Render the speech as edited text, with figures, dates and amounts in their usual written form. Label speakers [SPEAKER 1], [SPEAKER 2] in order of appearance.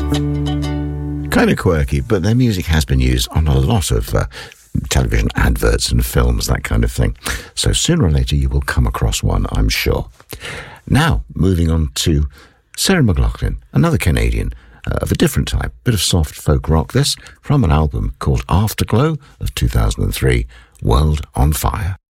[SPEAKER 1] Kind of quirky, but their music has been used on a lot of television adverts and films, that kind of thing. So sooner or later you will come across one, I'm sure. Now, moving on to Sarah McLachlan, another Canadian of a different type, bit of soft folk rock, this from an album called Afterglow of 2003, World on Fire.